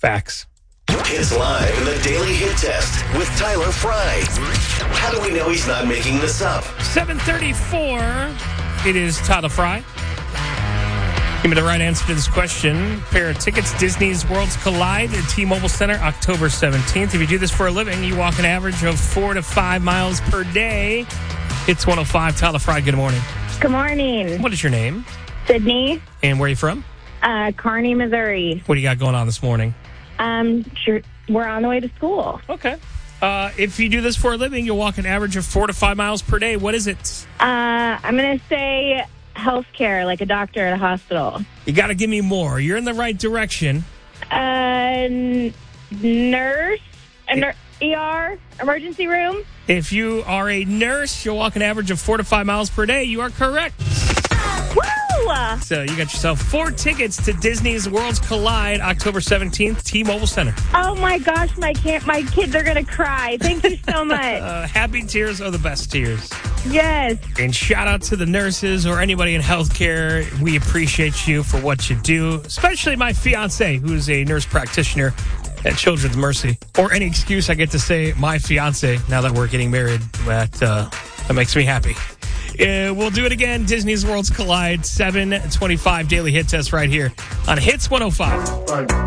Facts. Hits live in the Daily Hit Test with Tyler Fry. How do we know he's not making this up? 7:34. It is Tyler Fry. Give me the right answer to this question. Pair of tickets, Disney's Worlds Collide at T-Mobile Center, October 17th. If you do this for a living, you walk an average of 4 to 5 miles per day. It's 105. Tyler Fry, good morning. Good morning. What is your name? Sydney, And where are you from? Kearney, Missouri. What do you got going on this morning? We're on the way to school. Okay. If you do this for a living, you'll walk an average of 4 to 5 miles per day. What is it? I'm going to say healthcare, like a doctor at a hospital. You got to give me more. You're in the right direction. Nurse, ER, emergency room. If you are a nurse, you'll walk an average of 4 to 5 miles per day. You are correct. Woo! So you got yourself 4 tickets to Disney's Worlds Collide, October 17th, T-Mobile Center. Oh my gosh, my kids are going to cry. Thank you so much. Happy tears are the best tears. Yes. And shout out to the nurses or anybody in healthcare. We appreciate you for what you do, especially my fiance, who's a nurse practitioner at Children's Mercy. Or any excuse I get to say my fiance now that we're getting married. That makes me happy. We'll do it again. Disney's Worlds Collide, 7:25 Daily Hit Test right here on Hits 105.